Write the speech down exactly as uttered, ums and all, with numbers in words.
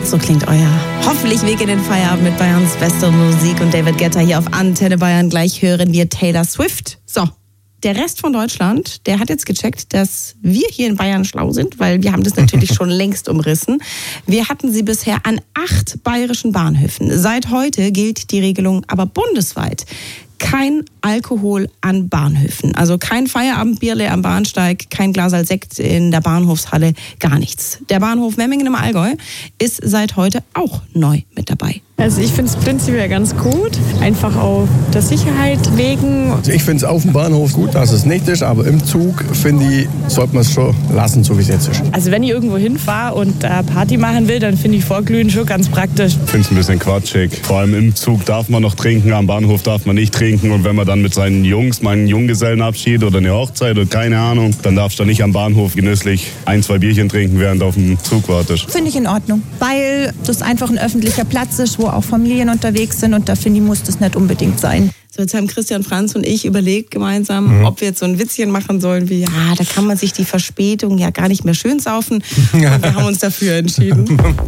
So klingt euer hoffentlich Weg in den Feierabend mit Bayerns bester Musik und David Guetta hier auf Antenne Bayern. Gleich hören wir Taylor Swift. So, der Rest von Deutschland, der hat jetzt gecheckt, dass wir hier in Bayern schlau sind, weil wir haben das natürlich schon längst umrissen. Wir hatten sie bisher an acht bayerischen Bahnhöfen. Seit heute gilt die Regelung aber bundesweit. Kein Alkohol an Bahnhöfen. Also kein Feierabendbierle am Bahnsteig, kein Glas Sekt in der Bahnhofshalle, gar nichts. Der Bahnhof Memmingen im Allgäu ist seit heute auch neu mit dabei. Also ich finde es prinzipiell ganz gut, einfach auf der Sicherheit wegen. Also ich finde es auf dem Bahnhof gut, dass es nicht ist, aber im Zug, finde ich, sollte man es schon lassen, so wie es jetzt ist. Also wenn ich irgendwo hinfahre und äh, Party machen will, dann finde ich Vorglühen schon ganz praktisch. Ich finde es ein bisschen quatschig. Vor allem im Zug darf man noch trinken, am Bahnhof darf man nicht trinken. Und wenn man dann mit seinen Jungs mal einen Junggesellenabschied oder eine Hochzeit oder keine Ahnung, dann darfst du nicht am Bahnhof genüsslich ein, zwei Bierchen trinken, während du auf dem Zug wartest. Finde ich in Ordnung, weil das einfach ein öffentlicher Platz ist, wo auch Familien unterwegs sind und da finde ich, muss das nicht unbedingt sein. So, jetzt haben Christian Franz und ich überlegt gemeinsam, mhm. ob wir jetzt so ein Witzchen machen sollen wie, ja, da kann man sich die Verspätung ja gar nicht mehr schön saufen. Und wir haben uns dafür entschieden.